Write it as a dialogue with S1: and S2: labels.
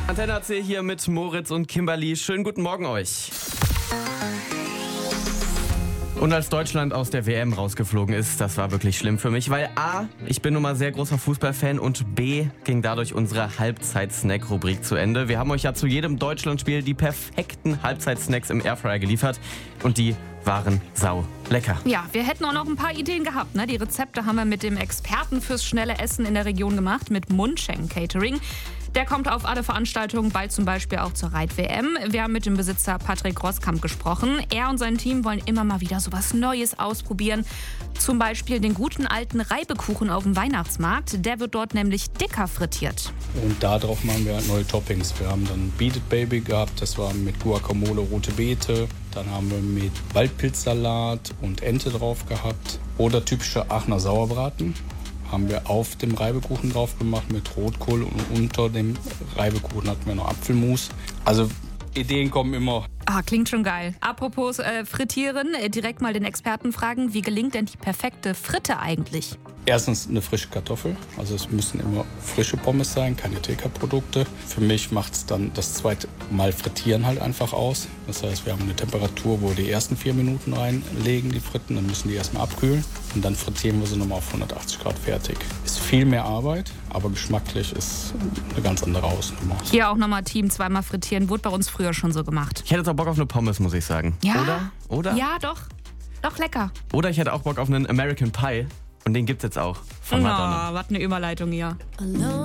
S1: Antenne AC hier mit Moritz und Kimberly. Schönen guten Morgen euch. Und als Deutschland aus der WM rausgeflogen ist, das war wirklich schlimm für mich, weil A, ich bin nun mal sehr großer Fußballfan und B, ging dadurch unsere Halbzeit-Snack-Rubrik zu Ende. Wir haben euch ja zu jedem Deutschlandspiel die perfekten Halbzeit-Snacks im Airfryer geliefert und die waren sau lecker.
S2: Ja, wir hätten auch noch ein paar Ideen gehabt. Ne? Die Rezepte haben wir mit dem Experten fürs schnelle Essen in der Region gemacht, mit Mundschenk Catering. Der kommt auf alle Veranstaltungen, bald zum Beispiel auch zur Reit-WM. Wir haben mit dem Besitzer Patrick Rosskamp gesprochen. Er und sein Team wollen immer mal wieder so was Neues ausprobieren. Zum Beispiel den guten alten Reibekuchen auf dem Weihnachtsmarkt. Der wird dort nämlich dicker frittiert.
S3: Und darauf machen wir neue Toppings. Wir haben dann Beat It Baby gehabt, das war mit Guacamole, rote Beete. Dann haben wir mit Waldpilzsalat und Ente drauf gehabt. Oder typische Aachener Sauerbraten haben wir auf dem Reibekuchen drauf gemacht mit Rotkohl und unter dem Reibekuchen hatten wir noch Apfelmus. Also Ideen kommen immer.
S2: Klingt schon geil. Apropos Frittieren, direkt mal den Experten fragen, wie gelingt denn die perfekte Fritte eigentlich?
S3: Erstens eine frische Kartoffel, also es müssen immer frische Pommes sein, keine TK-Produkte. Für mich macht es dann das zweite Mal Frittieren halt einfach aus. Das heißt, wir haben eine Temperatur, wo wir die ersten 4 Minuten reinlegen, die Fritten, dann müssen die erstmal abkühlen und dann frittieren wir sie nochmal auf 180 Grad fertig. Ist viel mehr Arbeit, aber geschmacklich ist eine ganz andere Hausnummer.
S2: Hier auch nochmal Team zweimal frittieren, wurde bei uns früher schon so gemacht.
S1: Ich hätte jetzt auch Bock auf eine Pommes, muss ich sagen.
S2: Ja,
S1: Oder?
S2: Ja, doch. Doch lecker.
S1: Oder ich hätte auch Bock auf einen American Pie und den gibt's jetzt auch von Madonna.
S2: Was eine Überleitung hier.